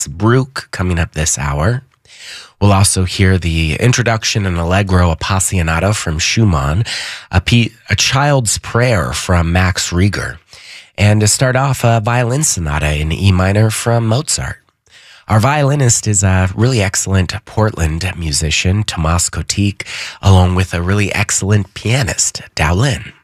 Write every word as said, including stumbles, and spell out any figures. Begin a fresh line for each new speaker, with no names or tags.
Bruch coming up this hour. We'll also hear the introduction and Allegro Appassionato from Schumann, a, P- a Child's Prayer from Max Reger, and to start off, a violin sonata in E minor from Mozart. Our violinist is a really excellent Portland musician, Tomas Kotik, along with a really excellent pianist, Dao Lin.